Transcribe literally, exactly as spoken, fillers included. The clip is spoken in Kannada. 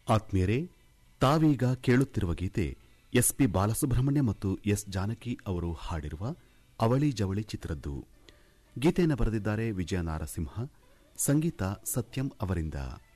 ಆತ್ಮೀಯರೇ, ತಾವೀಗ ಕೇಳುತ್ತಿರುವ ಗೀತೆ ಎಸ್ ಪಿ ಬಾಲಸುಬ್ರಹ್ಮಣ್ಯ ಮತ್ತು ಎಸ್ ಜಾನಕಿ ಅವರು ಹಾಡಿರುವ ಅವಳಿ ಜವಳಿ ಚಿತ್ರದ್ದು. ಗೀತೆಯನ್ನು ಬರೆದಿದ್ದಾರೆ ವಿಜಯ ನಾರಸಿಂಹ, ಸಂಗೀತ ಸತ್ಯಂ ಅವರಿಂದ.